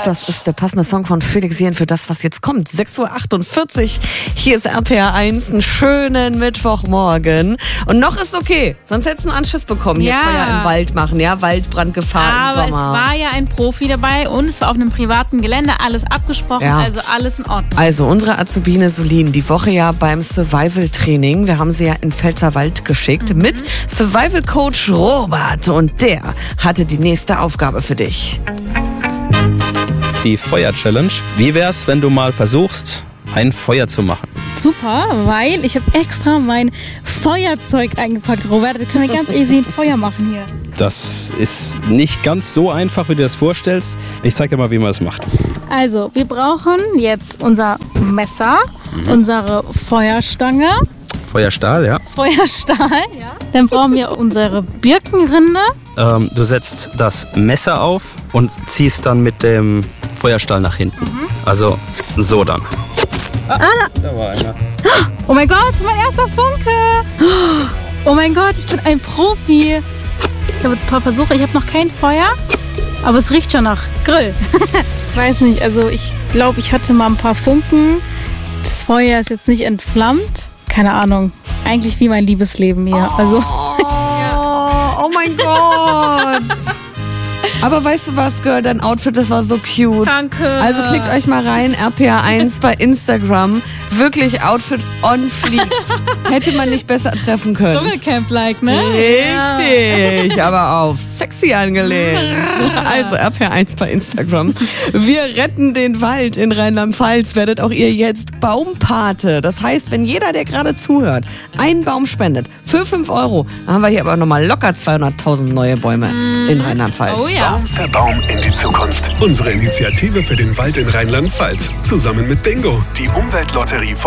Das ist der passende Song von Felix Jähn für das, was jetzt kommt. 6.48 Uhr. Hier ist RPR1. Einen schönen Mittwochmorgen. Und noch ist okay. Sonst hättest du einen Anschiss bekommen. Hier Feuer im Wald machen. Ja, Waldbrandgefahr im Sommer. Aber es war ja ein Profi dabei und es war auf einem privaten Gelände. Alles abgesprochen, also alles in Ordnung. Also unsere Azubine Solin, die Woche ja beim Survival-Training. Wir haben sie ja in Pfälzerwald geschickt mit Survival-Coach Robert. Und der hatte die nächste Aufgabe für dich. Die Feuer-Challenge. Wie wär's, wenn du mal versuchst, ein Feuer zu machen? Super, weil ich habe extra mein Feuerzeug eingepackt, Robert. Da können wir ganz easy ein Feuer machen hier. Das ist nicht ganz so einfach, wie du das vorstellst. Ich zeig dir mal, wie man das macht. Also, wir brauchen jetzt unser Messer, unsere Feuerstange. Feuerstahl, ja. Feuerstahl, ja. Dann brauchen wir unsere Birkenrinde. Du setzt das Messer auf und ziehst dann mit dem Feuerstahl nach hinten. Also so dann. Da war einer. Oh mein Gott, mein erster Funke. Oh mein Gott, ich bin ein Profi. Ich habe jetzt ein paar Versuche. Ich habe noch kein Feuer, aber es riecht schon nach Grill. Ich weiß nicht, also ich glaube, ich hatte mal ein paar Funken. Das Feuer ist jetzt nicht entflammt. Keine Ahnung. Eigentlich wie mein Liebesleben hier. Oh mein Gott. Aber weißt du was, Girl, dein Outfit, das war so cute. Danke. Also klickt euch mal rein, RPR1 bei Instagram. Wirklich Outfit on fleek. Hätte man nicht besser treffen können. Dschungelcamp-like, ne? Richtig, aber auf sexy angelehnt. Also RPR1 bei Instagram. Wir retten den Wald in Rheinland-Pfalz. Werdet auch ihr jetzt Baumpate. Das heißt, wenn jeder, der gerade zuhört, einen Baum spendet für 5 €, dann haben wir hier aber nochmal locker 200.000 neue Bäume in Rheinland-Pfalz. Oh ja. Baum für Baum in die Zukunft. Unsere Initiative für den Wald in Rheinland-Pfalz. Zusammen mit Bingo. Die Umweltlotterie